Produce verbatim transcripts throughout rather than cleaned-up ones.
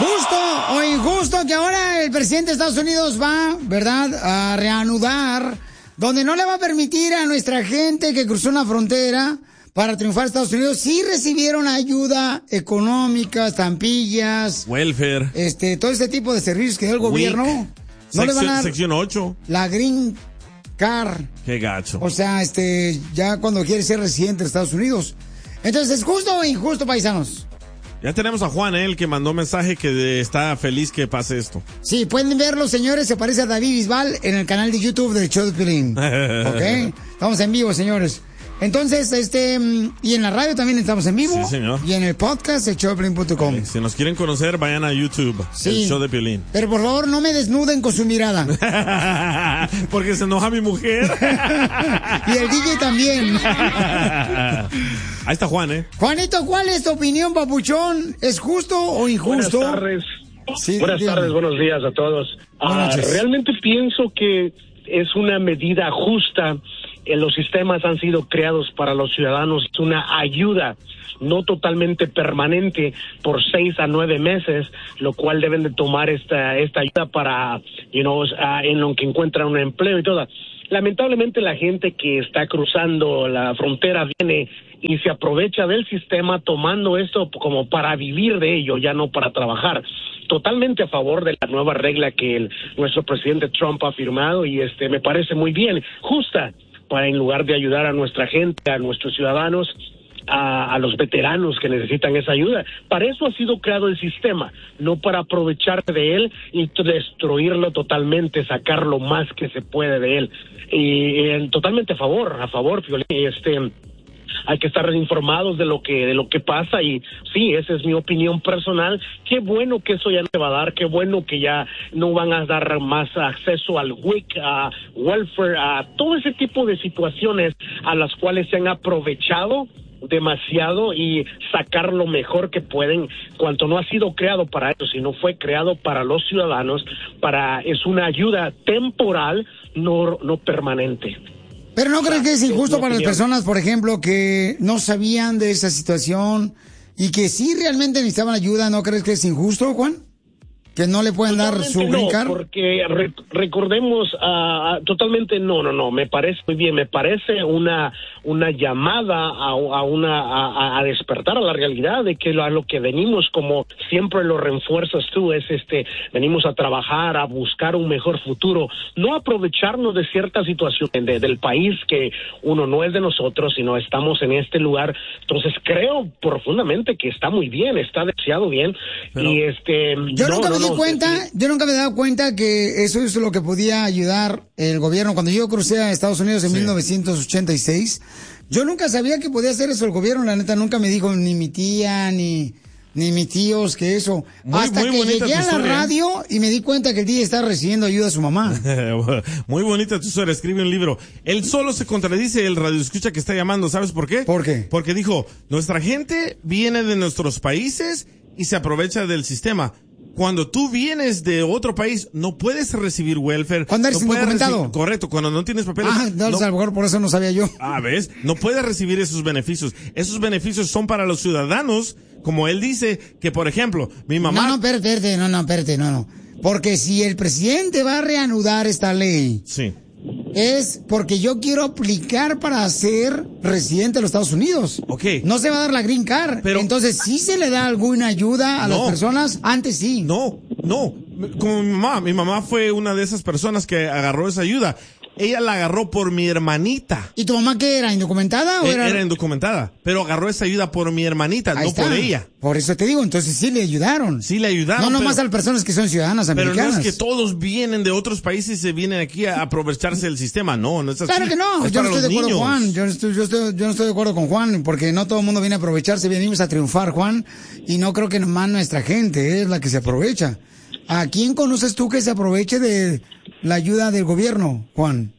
Justo o injusto que ahora el presidente de Estados Unidos va, ¿verdad?, a reanudar, donde no le va a permitir a nuestra gente que cruzó una frontera para triunfar en Estados Unidos. Sí recibieron ayuda económica, estampillas, welfare, este, todo este tipo de servicios que da el gobierno. No Sección, le van a dar sección ocho. La Green Card. Qué gacho. O sea, este, ya cuando quiere ser residente de Estados Unidos. Entonces, ¿es justo o injusto, paisanos? Ya tenemos a Juan, ¿eh? El que mandó mensaje que está feliz que pase esto. Sí, pueden verlo, señores. Se parece a David Bisbal en el canal de YouTube del show de Piolín. ¿Ok? Estamos en vivo, señores. Entonces, este, y en la radio también estamos en vivo. Sí, señor. Y en el podcast, el show de Piolín punto com. Si nos quieren conocer, vayan a YouTube, sí, el show de Piolín. Pero por favor, no me desnuden con su mirada. Porque se enoja mi mujer. Y el D J también. Ahí está Juan, ¿eh? Juanito, ¿cuál es tu opinión, papuchón? ¿Es justo o injusto? Buenas tardes. Sí, Buenas dígame. tardes, buenos días a todos. Uh, realmente pienso que es una medida justa. Eh, los sistemas han sido creados para los ciudadanos. Es una ayuda no totalmente permanente por seis a nueve meses, lo cual deben de tomar esta esta ayuda para, you know, uh, en lo que encuentran un empleo y todo. Lamentablemente la gente que está cruzando la frontera viene y se aprovecha del sistema tomando esto como para vivir de ello, ya no para trabajar. Totalmente a favor de la nueva regla que el, nuestro presidente Trump ha firmado y este me parece muy bien, justa, para en lugar de ayudar a nuestra gente, a nuestros ciudadanos, a, a los veteranos que necesitan esa ayuda. Para eso ha sido creado el sistema, no para aprovechar de él y destruirlo totalmente, sacar lo más que se puede de él. Y, y totalmente a favor, a favor, este... hay que estar informados de lo que de lo que pasa y sí, esa es mi opinión personal. Qué bueno que eso ya no se va a dar, qué bueno que ya no van a dar más acceso al W I C, a welfare, a todo ese tipo de situaciones a las cuales se han aprovechado demasiado y sacar lo mejor que pueden, cuanto no ha sido creado para eso, sino fue creado para los ciudadanos, para es una ayuda temporal, no no permanente. Pero ¿no crees que es injusto para las personas, por ejemplo, que no sabían de esa situación y que sí realmente necesitaban ayuda? ¿No crees que es injusto, Juan? ¿Que no le pueden dar su no, green card? Porque re- recordemos, uh, totalmente no, no, no, me parece muy bien, me parece una una llamada a, a una a, a despertar a la realidad de que lo, a lo que venimos, como siempre lo refuerzas tú, es este, venimos a trabajar, a buscar un mejor futuro, no aprovecharnos de ciertas situaciones de, del país que uno no es de nosotros, sino estamos en este lugar. Entonces creo profundamente que está muy bien, está deseado bien. Pero y este yo no, nunca no, me di no, cuenta, sí. yo nunca me he dado cuenta que eso es lo que podía ayudar el gobierno. Cuando yo crucé a Estados Unidos en sí. mil novecientos ochenta y seis, yo nunca sabía que podía hacer eso el gobierno. La neta, nunca me dijo ni mi tía, ni, ni mis tíos que eso. Muy, Hasta muy que llegué a la historia. radio y me di cuenta que el día está recibiendo ayuda a su mamá. Muy bonita tu historia, escribe un libro. Él solo se contradice el radioescucha que está llamando, ¿sabes por qué? ¿Por qué? Porque dijo, nuestra gente viene de nuestros países y se aprovecha del sistema. Cuando tú vienes de otro país, no puedes recibir welfare. ¿Cuándo eres no indocumentado? Recibir, correcto, cuando no tienes papeles. Ah, no, no, a lo mejor por eso no sabía yo. Ah, ¿ves? No puedes recibir esos beneficios. Esos beneficios son para los ciudadanos, como él dice, que por ejemplo, mi mamá... No, no, espérate, espérate, no, no, espérate, no, no. Porque si el presidente va a reanudar esta ley... Sí. Es porque yo quiero aplicar para ser residente de los Estados Unidos. Ok. No se va a dar la green card. Pero entonces, ¿sí se le da alguna ayuda a no, las personas? Antes sí. No, no. Como mi mamá. Mi mamá fue una de esas personas que agarró esa ayuda. Ella la agarró por mi hermanita. ¿Y tu mamá qué era? ¿Indocumentada o eh, era? Era indocumentada, pero agarró esa ayuda por mi hermanita, Ahí no está. por ella. Por eso te digo, entonces sí le ayudaron. Sí le ayudaron. No nomás pero, a personas que son ciudadanas americanas. Pero no es que todos vienen de otros países y se vienen aquí a aprovecharse del sistema. No, no es así. Claro que no. Es yo no estoy de acuerdo niños. con Juan. Yo no, estoy, yo, estoy, yo no estoy de acuerdo con Juan, porque no todo el mundo viene a aprovecharse. Venimos a triunfar, Juan. Y no creo que nomás nuestra gente es la que se aprovecha. ¿A quién conoces tú que se aproveche de la ayuda del gobierno, Juan?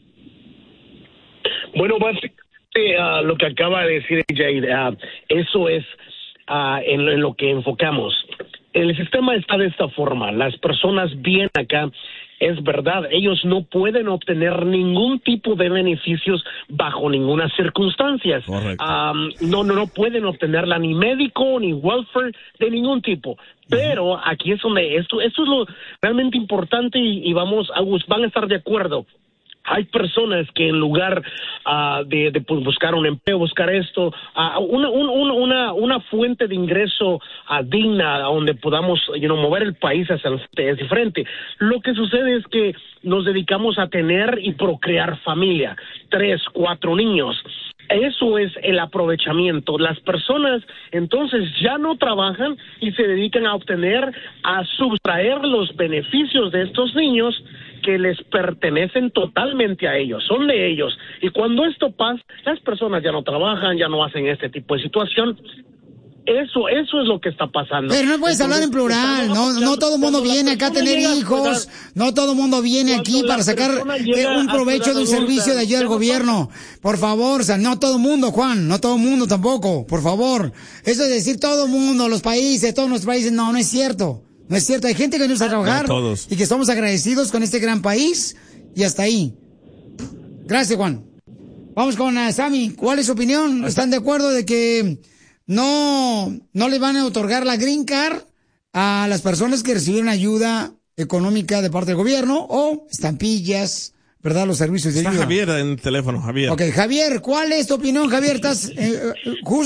Bueno, básicamente uh, lo que acaba de decir ella, uh, eso es uh, en, en lo que enfocamos. El sistema está de esta forma. Las personas vienen acá es verdad. Ellos no pueden obtener ningún tipo de beneficios bajo ninguna circunstancia. Um, no, no, no pueden obtenerla ni médico, ni welfare, de ningún tipo. Pero aquí es donde esto, esto es lo realmente importante y, y vamos a, van a estar de acuerdo. Hay personas que en lugar uh, de, de pues, buscar un empleo, buscar esto, uh, una, un, una, una fuente de ingreso uh, digna donde podamos you know, mover el país hacia el es diferente. Lo que sucede es que nos dedicamos a tener y procrear familia, tres, cuatro niños. Eso es el aprovechamiento. Las personas entonces ya no trabajan y se dedican a obtener, a sustraer los beneficios de estos niños que les pertenecen totalmente a ellos, son de ellos. Y cuando esto pasa, las personas ya no trabajan, ya no hacen este tipo de situación. Eso, eso es lo que está pasando. Pero no puedes hablar en plural, no, no todo el mundo viene acá a tener hijos, no todo el mundo viene aquí para sacar un provecho de un servicio de ayuda del gobierno. Por favor, o sea, no todo el mundo, Juan, no todo el mundo tampoco, por favor. Eso de decir todo el mundo, los países, todos los países, no, no es cierto. No es cierto, hay gente que nos gusta trabajar y que estamos agradecidos con este gran país y hasta ahí. Gracias, Juan. Vamos con uh, Sammy, ¿cuál es su opinión? ¿Están de acuerdo de que no, no le van a otorgar la Green Card a las personas que recibieron ayuda económica de parte del gobierno o estampillas, verdad, los servicios de Está ayuda? Javier en el teléfono, Javier. Ok, Javier, ¿cuál es tu opinión, Javier? ¿Estás eh, justo